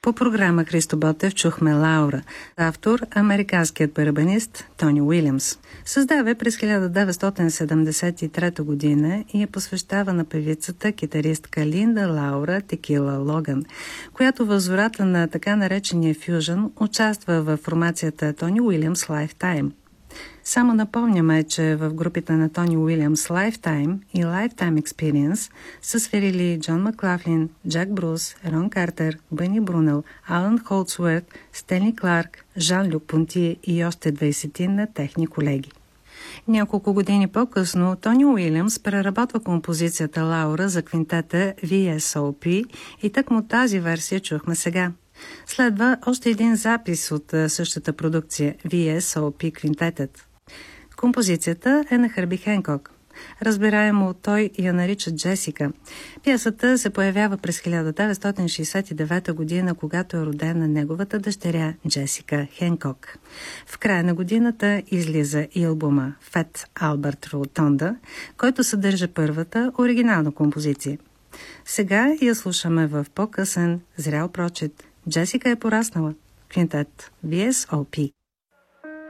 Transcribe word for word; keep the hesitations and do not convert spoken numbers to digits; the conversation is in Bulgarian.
По програма Христо Ботев чухме Лаура. Автор – американският барабанист Тони Уилямс. Създава през хиляда деветстотин седемдесет и трета година и я посвещава на певицата, китаристка Линда Лаура Текила Логан, която в зората на така наречения фюжън участва в формацията Тони Уилямс Lifetime. Само напомняме, че в групите на Тони Уилямс Lifetime и Lifetime Experience са свирили Джон Маклафлин, Джак Брус, Рон Картер, Бъни Брунел, Алън Холдсуърт, Стенли Кларк, Жан-Люк Понтие и още двайсет на техни колеги. Няколко години по-късно Тони Уилямс преработва композицията Лаура за квинтета Ви Ес О Пи и тъкмо тази версия чухме сега. Следва още един запис от същата продукция Ви Ес О Пи квинтетът. Композицията е на Хърби Хенкок. Разбираемо, той я нарича Джесика. Пиесата се появява през хиляда деветстотин шейсет и девета година, когато е родена неговата дъщеря Джесика Хенкок. В края на годината излиза и албума Фет Алберт Ротонда, който съдържа първата оригинална композиция. Сега я слушаме в по-късен, зрял прочит. Джесика е пораснала. Квинтет Ви Ес О Пи.